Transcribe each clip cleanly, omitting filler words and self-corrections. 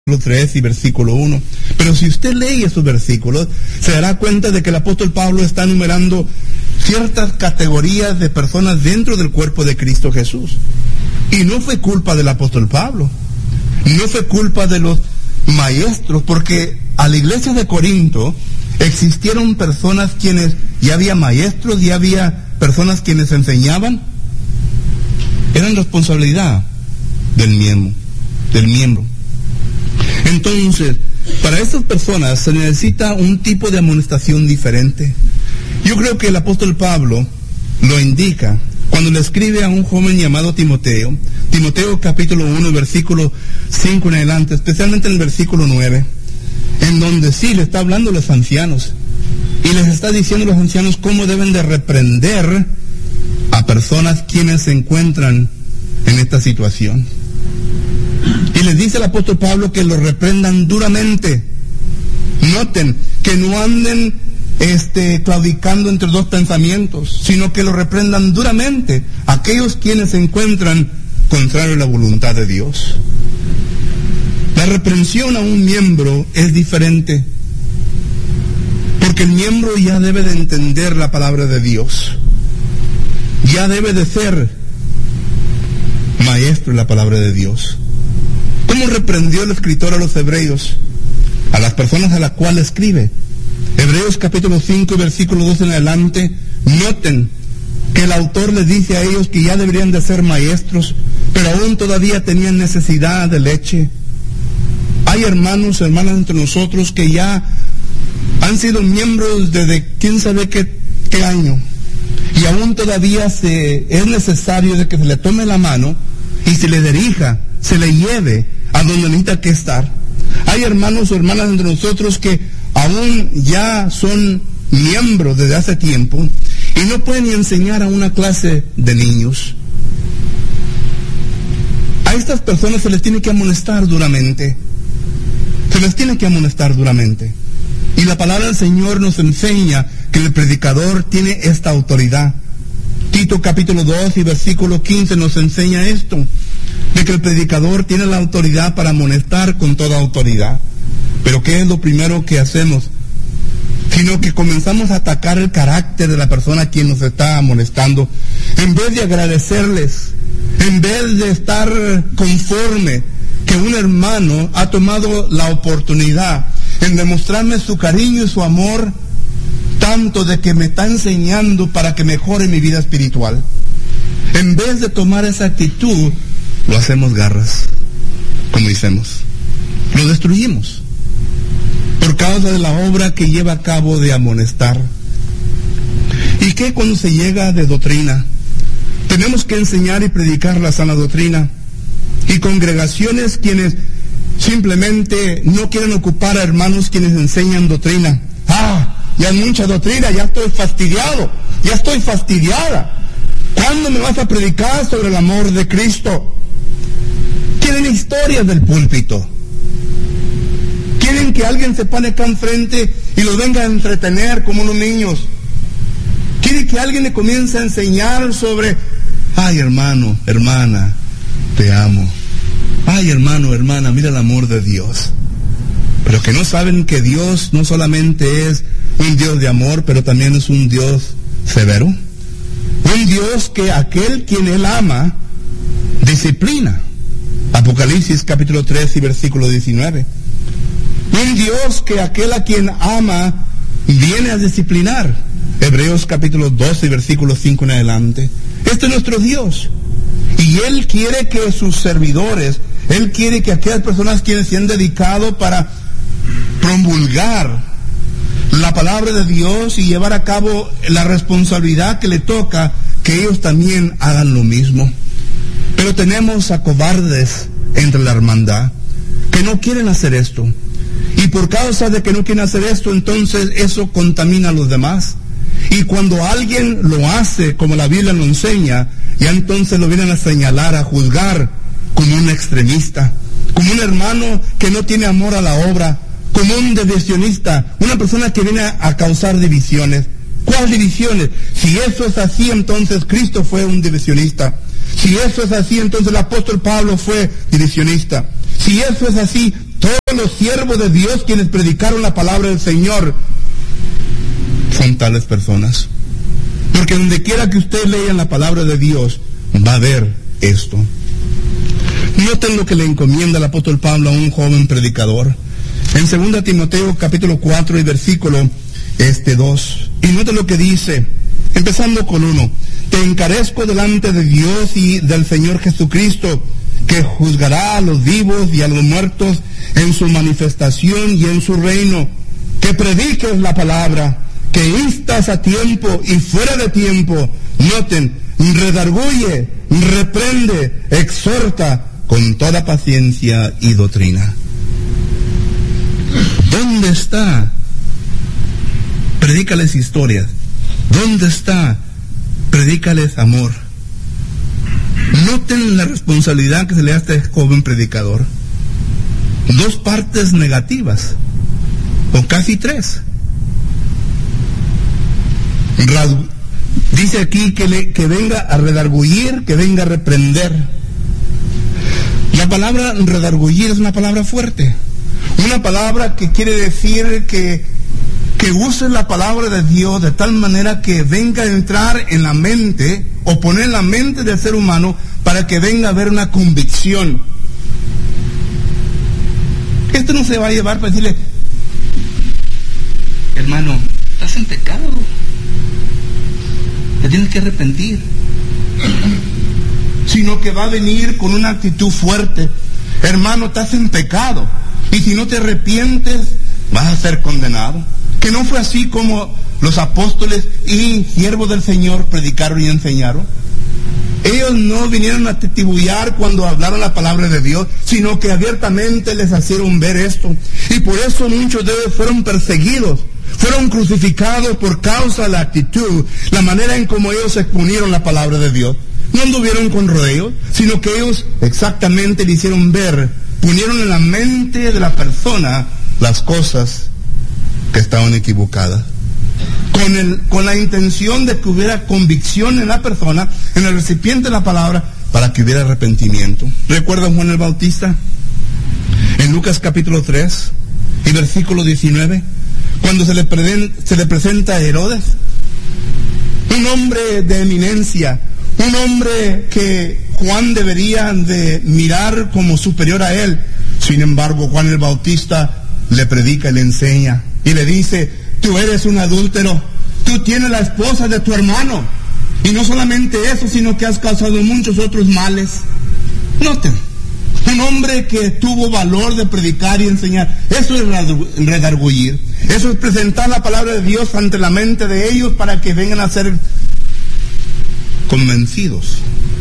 3 y versículo 1. Pero si usted lee esos versículos, se dará cuenta de que el apóstol Pablo está enumerando ciertas categorías de personas dentro del cuerpo de Cristo Jesús. Y no fue culpa del apóstol Pablo, no fue culpa de los maestros, porque a la iglesia de Corinto existieron personas quienes, ya había maestros, ya había personas quienes enseñaban. Eran responsabilidad del miembro. Entonces, para estas personas se necesita un tipo de amonestación diferente. Yo creo que el apóstol Pablo lo indica cuando le escribe a un joven llamado Timoteo, Timoteo capítulo 1, versículo 5 en adelante, especialmente en el versículo 9, en donde sí le está hablando a los ancianos, y les está diciendo a los ancianos cómo deben de reprender a personas quienes se encuentran en esta situación. Y les dice el apóstol Pablo que los reprendan duramente. Noten que no anden claudicando entre dos pensamientos, sino que los reprendan duramente aquellos quienes se encuentran contrario a la voluntad de Dios. La reprensión a un miembro es diferente, porque el miembro ya debe de entender la palabra de Dios, ya debe de ser maestro en la palabra de Dios. ¿Cómo reprendió el escritor a los hebreos, a las personas a las cuales escribe? Hebreos capítulo 5, versículo 2 en adelante. Noten que el autor les dice a ellos que ya deberían de ser maestros, pero aún todavía tenían necesidad de leche. Hay hermanos, hermanas entre nosotros que ya han sido miembros desde quién sabe qué año, y aún todavía es necesario de que se le tome la mano y se le dirija, se le lleve a donde necesita que estar. Hay hermanos o hermanas entre nosotros que aún ya son miembros desde hace tiempo y no pueden ni enseñar a una clase de niños. A estas personas se les tiene que amonestar duramente. Y la palabra del Señor nos enseña que el predicador tiene esta autoridad. Tito capítulo 2 y versículo 15 nos enseña esto, de que el predicador tiene la autoridad para amonestar con toda autoridad. Pero ¿qué es lo primero que hacemos? Sino que comenzamos a atacar el carácter de la persona a quien nos está amonestando, en vez de agradecerles, en vez de estar conforme que un hermano ha tomado la oportunidad en demostrarme su cariño y su amor, tanto de que me está enseñando para que mejore mi vida espiritual. En vez de tomar esa actitud, lo hacemos garras, como decimos, lo destruimos por causa de la obra que lleva a cabo de amonestar. ¿Y qué cuando se llega de doctrina? Tenemos que enseñar y predicar la sana doctrina, y congregaciones quienes simplemente no quieren ocupar a hermanos quienes enseñan doctrina. Ya hay mucha doctrina, ya estoy fastidiado, ya estoy fastidiada. ¿Cuándo me vas a predicar sobre el amor de Cristo? Quieren historias del púlpito. Quieren que alguien se pone acá enfrente y los venga a entretener como unos niños. Quieren que alguien le comience a enseñar sobre, ay hermano, hermana, te amo. Ay hermano, hermana, mira el amor de Dios. Pero que no saben que Dios no solamente es un Dios de amor, pero también es un Dios severo. Un Dios que aquel quien Él ama, disciplina. Apocalipsis capítulo 3 y versículo 19. Un Dios que aquel a quien ama viene a disciplinar. Hebreos capítulo 12 y versículo 5 en adelante. Este es nuestro Dios. Y Él quiere que sus servidores, Él quiere que aquellas personas quienes se han dedicado para promulgar la palabra de Dios y llevar a cabo la responsabilidad que le toca, que ellos también hagan lo mismo. Pero tenemos a cobardes entre la hermandad que no quieren hacer esto, y por causa de que no quieren hacer esto, entonces eso contamina a los demás, y cuando alguien lo hace como la Biblia lo enseña, ya entonces lo vienen a señalar, a juzgar como un extremista, como un hermano que no tiene amor a la obra, como un divisionista, una persona que viene a causar divisiones. ¿Cuáles divisiones? Si eso es así, entonces Cristo fue un divisionista. Si eso es así, entonces el apóstol Pablo fue divisionista. Si eso es así, Todos los siervos de Dios quienes predicaron la palabra del Señor son tales personas. Porque donde quiera que usted lea la palabra de Dios, va a ver esto. Noten lo que le encomienda el apóstol Pablo a un joven predicador. En 2 Timoteo capítulo 4 y versículo 2. Y noten lo que dice, empezando con 1. Te encarezco delante de Dios y del Señor Jesucristo, que juzgará a los vivos y a los muertos en su manifestación y en su reino. Que prediques la palabra, que instas a tiempo y fuera de tiempo. Noten, redarguye, reprende, exhorta con toda paciencia y doctrina. ¿Dónde está? Predícales historias. ¿Dónde está? Predícales amor. Noten la responsabilidad que se le da a este joven predicador. 2 partes negativas, o casi 3. Dice aquí que venga a redarguir, que venga a reprender. La palabra redarguir es una palabra fuerte. Una palabra que quiere decir que use la palabra de Dios de tal manera que venga a entrar en la mente o poner en la mente del ser humano para que venga a haber una convicción. Esto no se va a llevar para decirle, hermano, estás en pecado, te tienes que arrepentir. Sino que va a venir con una actitud fuerte. Hermano, estás en pecado, y si no te arrepientes vas a ser condenado. Que no fue así como los apóstoles y siervos del Señor predicaron y enseñaron. Ellos no vinieron a titubear cuando hablaron la palabra de Dios, sino que abiertamente les hicieron ver esto. Y por eso muchos de ellos fueron perseguidos, fueron crucificados por causa de la actitud, la manera en cómo ellos exponieron la palabra de Dios. No anduvieron con rodeos, sino que ellos exactamente le hicieron ver, pusieron en la mente de la persona las cosas que estaban equivocadas, con la intención de que hubiera convicción en la persona, en el recipiente de la palabra, para que hubiera arrepentimiento. ¿Recuerdan Juan el Bautista? En Lucas capítulo 3 y versículo 19, cuando se le presenta a Herodes, un hombre de eminencia, un hombre que Juan debería de mirar como superior a él. Sin embargo, Juan el Bautista le predica y le enseña y le dice, tú eres un adúltero, tú tienes la esposa de tu hermano, y no solamente eso, sino que has causado muchos otros males. Noten, un hombre que tuvo valor de predicar y enseñar. Eso es redarguir, eso es presentar la palabra de Dios ante la mente de ellos para que vengan a ser convencidos.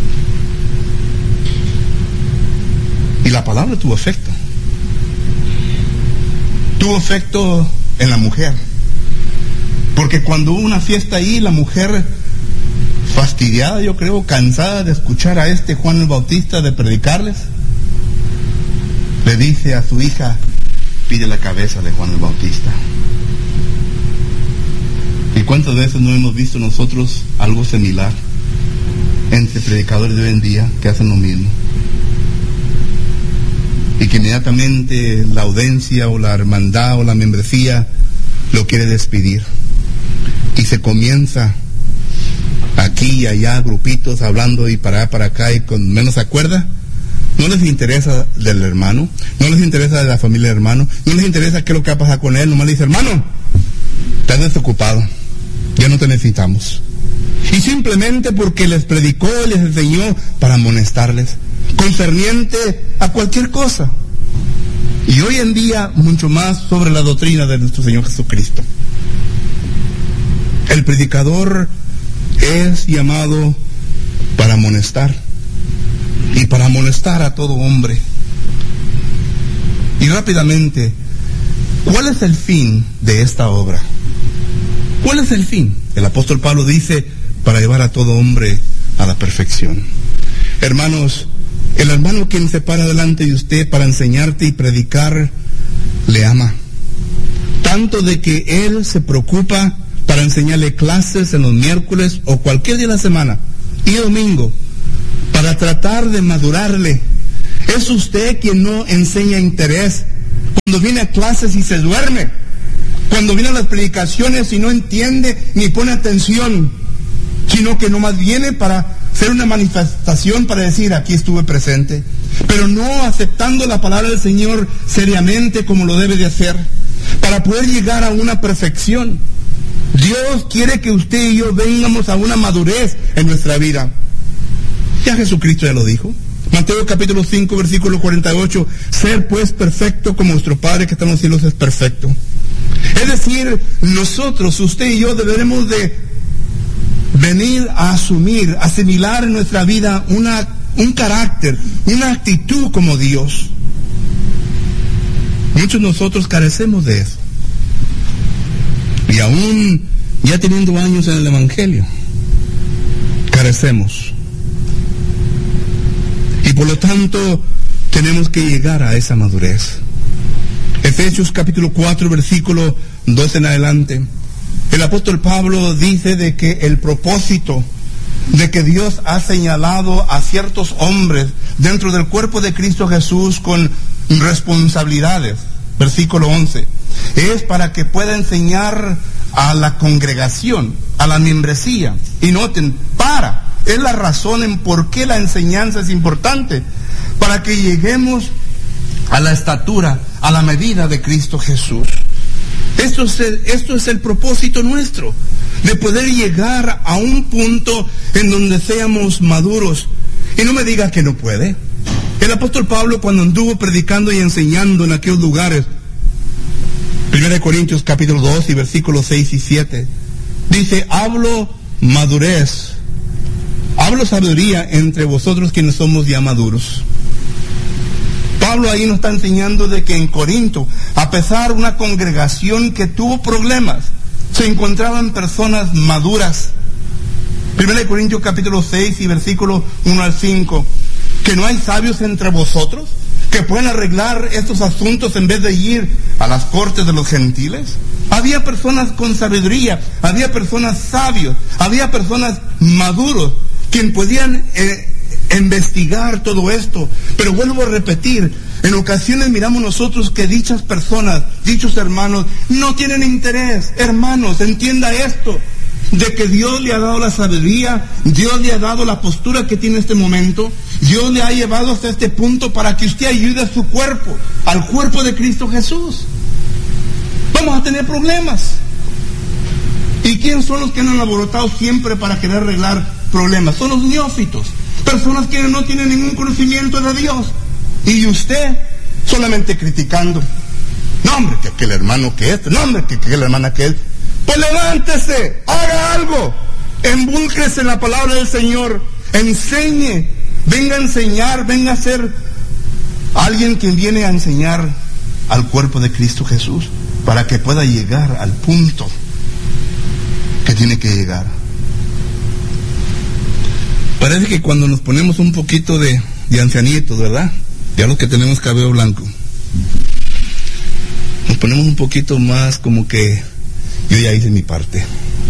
Y la palabra tuvo efecto. Tuvo efecto en la mujer. Porque cuando hubo una fiesta ahí, la mujer, fastidiada, yo creo, cansada de escuchar a este Juan el Bautista de predicarles, le dice a su hija, pide la cabeza de Juan el Bautista. ¿Y cuántas veces no hemos visto nosotros algo similar entre predicadores de hoy en día que hacen lo mismo? Y que inmediatamente la audiencia o la hermandad o la membresía lo quiere despedir. Y se comienza aquí y allá, grupitos hablando y para acá, y con menos acuerda. No les interesa del hermano, no les interesa de la familia del hermano, no les interesa qué es lo que va a pasar con él. Nomás le dice, hermano, estás desocupado, ya no te necesitamos. Y simplemente porque les predicó, les enseñó para amonestarles, concerniente a cualquier cosa. Y hoy en día mucho más sobre la doctrina de nuestro Señor Jesucristo. El predicador es llamado para amonestar, y para amonestar a todo hombre. Y rápidamente, ¿cuál es el fin de esta obra? ¿Cuál es el fin? El apóstol Pablo dice, para llevar a todo hombre a la perfección. Hermanos, el hermano quien se para delante de usted para enseñarte y predicar, le ama. Tanto de que él se preocupa para enseñarle clases en los miércoles o cualquier día de la semana y domingo, para tratar de madurarle. Es usted quien no enseña interés cuando viene a clases y se duerme, cuando viene a las predicaciones y no entiende ni pone atención, sino que nomás viene para ser una manifestación, para decir, aquí estuve presente, pero no aceptando la palabra del Señor seriamente como lo debe de hacer, para poder llegar a una perfección. Dios quiere que usted y yo vengamos a una madurez en nuestra vida. Ya Jesucristo ya lo dijo. Mateo capítulo 5, versículo 48, ser pues perfecto como nuestro Padre que está en los cielos es perfecto. Es decir, nosotros, usted y yo, deberemos de venir a asumir, asimilar en nuestra vida un carácter, una actitud como Dios. Muchos de nosotros carecemos de eso. Y aún ya teniendo años en el Evangelio, carecemos. Y por lo tanto, tenemos que llegar a esa madurez. Efesios capítulo 4, versículo 2 en adelante. El apóstol Pablo dice de que el propósito de que Dios ha señalado a ciertos hombres dentro del cuerpo de Cristo Jesús con responsabilidades, versículo 11, es para que pueda enseñar a la congregación, a la membresía. Y noten, es la razón en por qué la enseñanza es importante, para que lleguemos a la estatura, a la medida de Cristo Jesús. Esto es el propósito nuestro, de poder llegar a un punto en donde seamos maduros. Y no me diga que no puede. El apóstol Pablo, cuando anduvo predicando y enseñando en aquellos lugares, 1 Corintios capítulo 2 y versículos 6 y 7, dice, hablo madurez, hablo sabiduría entre vosotros quienes somos ya maduros. Pablo ahí nos está enseñando de que en Corinto, a pesar de una congregación que tuvo problemas, se encontraban personas maduras. 1 Corintios capítulo 6 y versículo 1 al 5, que no hay sabios entre vosotros que pueden arreglar estos asuntos en vez de ir a las cortes de los gentiles. Había personas con sabiduría, había personas sabios, había personas maduros quien podían investigar todo esto. Pero vuelvo a repetir, en ocasiones miramos nosotros que dichas personas, dichos hermanos, no tienen interés. Hermanos, entienda esto, de que Dios le ha dado la sabiduría, Dios le ha dado la postura que tiene en este momento, Dios le ha llevado hasta este punto para que usted ayude a su cuerpo, al cuerpo de Cristo Jesús. Vamos a tener problemas. ¿Y quiénes son los que han alborotado siempre para querer arreglar problemas? Son los neófitos, personas que no tienen ningún conocimiento de Dios. Y usted solamente criticando. No, hombre, que aquel hermano que es, no, hombre, que aquella hermana que es. Pues levántese, haga algo, embúlquese en la palabra del Señor, enseñe, venga a enseñar, venga a ser alguien que viene a enseñar al cuerpo de Cristo Jesús, para que pueda llegar al punto que tiene que llegar. Parece que cuando nos ponemos un poquito de ancianitos, ¿verdad? Ya los que tenemos cabello blanco, nos ponemos un poquito más como que yo ya hice mi parte.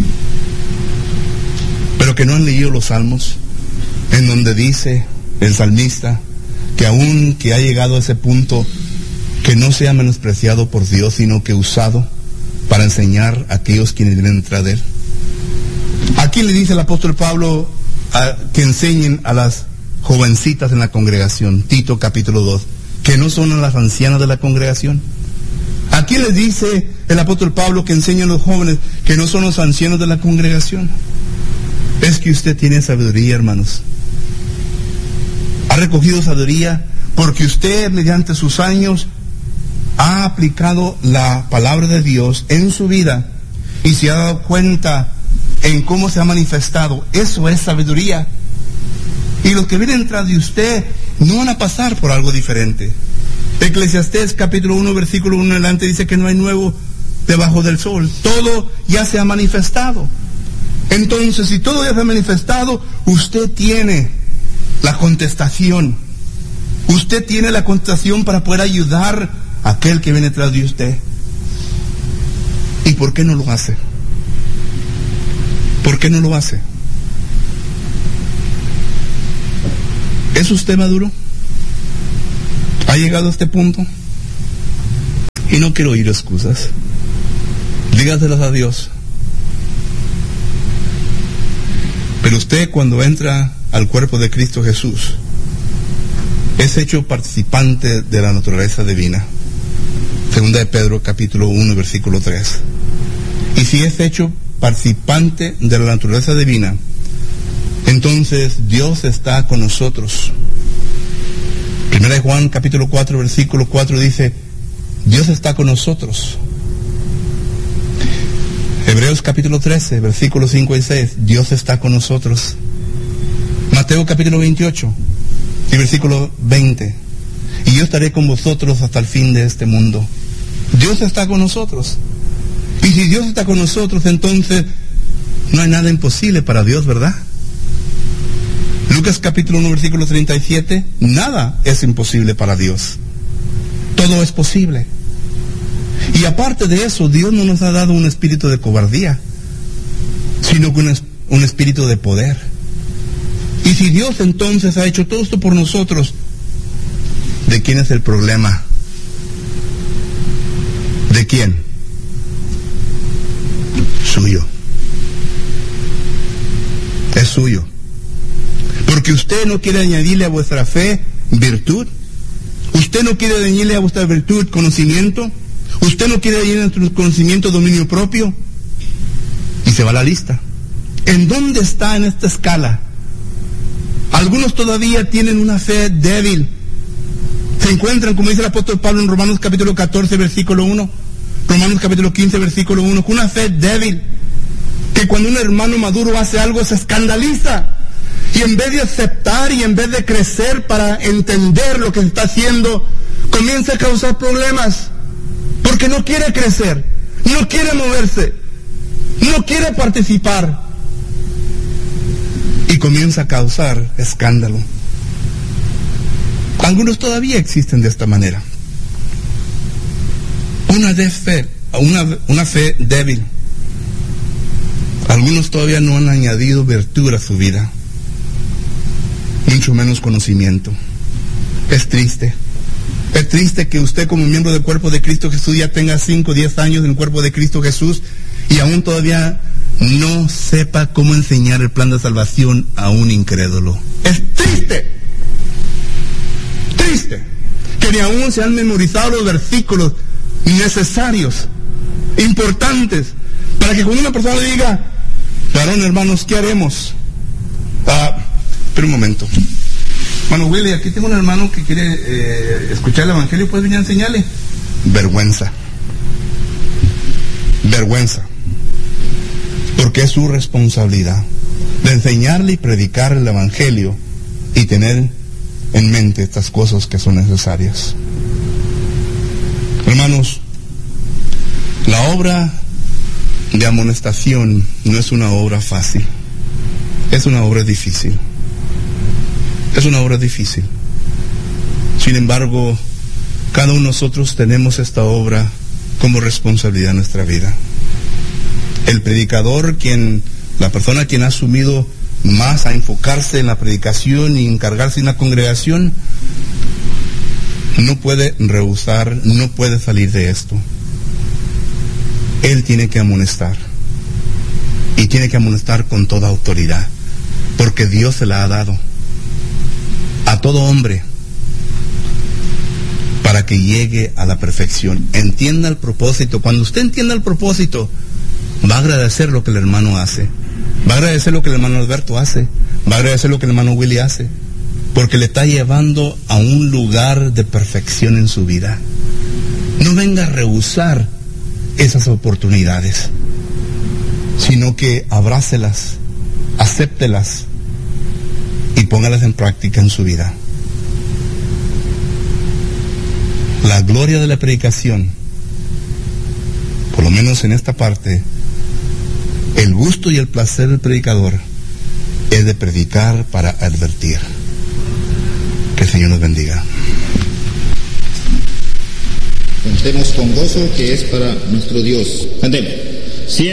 Pero que no han leído los salmos, en donde dice el salmista que aún que ha llegado a ese punto, que no sea menospreciado por Dios, sino que usado para enseñar a aquellos quienes vienen detrás de él. Aquí le dice el apóstol Pablo que enseñen a las jovencitas en la congregación, Tito capítulo 2, que no son las ancianas de la congregación. Aquí les dice el apóstol Pablo que enseña a los jóvenes que no son los ancianos de la congregación. Es que usted tiene sabiduría, hermanos. Ha recogido sabiduría porque usted, mediante sus años, ha aplicado la palabra de Dios en su vida y se ha dado cuenta en cómo se ha manifestado. Eso es sabiduría. Y los que vienen tras de usted no van a pasar por algo diferente. Eclesiastés capítulo 1 versículo 1 en adelante dice que no hay nuevo debajo del sol. Todo ya se ha manifestado. Entonces, si todo ya se ha manifestado, usted tiene la contestación. Usted tiene la contestación para poder ayudar a aquel que viene tras de usted. ¿Y por qué no lo hace? ¿Por qué no lo hace? ¿Es usted maduro? ¿Ha llegado a este punto? Y no quiero oír excusas. Dígaselas a Dios. Pero usted, cuando entra al cuerpo de Cristo Jesús, es hecho participante de la naturaleza divina. Segunda de Pedro, capítulo 1, versículo 3. Y si es hecho participante de la naturaleza divina, entonces Dios está con nosotros. Primera de Juan, capítulo 4, versículo 4 dice, Dios está con nosotros. Hebreos capítulo 13, versículos 5 y 6, Dios está con nosotros. Mateo capítulo 28 y versículo 20, y yo estaré con vosotros hasta el fin de este mundo. Dios está con nosotros. Y si Dios está con nosotros, entonces no hay nada imposible para Dios, ¿verdad? Lucas capítulo 1, versículo 37, nada es imposible para Dios. Todo es posible. Y aparte de eso, Dios no nos ha dado un espíritu de cobardía, sino que un espíritu de poder. Y si Dios entonces ha hecho todo esto por nosotros, ¿de quién es el problema? ¿De quién? Suyo. Es suyo. Porque usted no quiere añadirle a vuestra fe virtud. Usted no quiere añadirle a vuestra virtud conocimiento. Usted no quiere añadirle a nuestro conocimiento dominio propio. Y se va a la lista. ¿En dónde está en esta escala? Algunos todavía tienen una fe débil. Se encuentran, como dice el apóstol Pablo en Romanos capítulo 14, versículo 1, Romanos capítulo 15, versículo 1, con una fe débil, que cuando un hermano maduro hace algo se escandaliza, y en vez de aceptar y en vez de crecer para entender lo que se está haciendo, comienza a causar problemas, porque no quiere crecer, no quiere moverse, no quiere participar, y comienza a causar escándalo. Algunos todavía existen de esta manera. Una fe débil. Algunos todavía no han añadido virtud a su vida, mucho menos conocimiento. Es triste. Es triste que usted, como miembro del cuerpo de Cristo Jesús, ya tenga 5 o 10 años en el cuerpo de Cristo Jesús y aún todavía no sepa cómo enseñar el plan de salvación a un incrédulo. Es triste. Triste que ni aún se han memorizado los versículos necesarios, importantes, para que cuando una persona le diga, varón, hermanos, ¿qué haremos? Pero un momento, hermano Willy, aquí tengo un hermano que quiere escuchar el evangelio, ¿puedes venir a enseñarle? Vergüenza, porque es su responsabilidad de enseñarle y predicar el evangelio y tener en mente estas cosas que son necesarias. Hermanos, la obra de amonestación no es una obra fácil, es una obra difícil. Es una obra difícil. Sin embargo, cada uno de nosotros tenemos esta obra como responsabilidad en nuestra vida. El predicador, la persona quien ha asumido más a enfocarse en la predicación y encargarse en la congregación, no puede rehusar, no puede salir de esto. Él tiene que amonestar, y tiene que amonestar con toda autoridad, porque Dios se la ha dado a todo hombre para que llegue a la perfección. Entienda el propósito. Cuando usted entienda el propósito, va a agradecer lo que el hermano hace, va a agradecer lo que el hermano Alberto hace, va a agradecer lo que el hermano Willy hace, porque le está llevando a un lugar de perfección en su vida. No venga a rehusar esas oportunidades, sino que abrácelas, acéptelas y póngalas en práctica en su vida. La gloria de la predicación, por lo menos en esta parte, el gusto y el placer del predicador es de predicar para advertir. Que el Señor nos bendiga. Cantemos con gozo, que es para nuestro Dios. Cantemos.